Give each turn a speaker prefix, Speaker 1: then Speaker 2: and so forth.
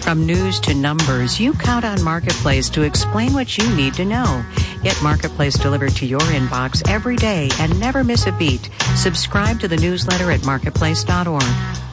Speaker 1: From news to numbers, you count on Marketplace to explain what you need to know. Get Marketplace delivered to your inbox every day and never miss a beat. Subscribe to the newsletter at marketplace.org.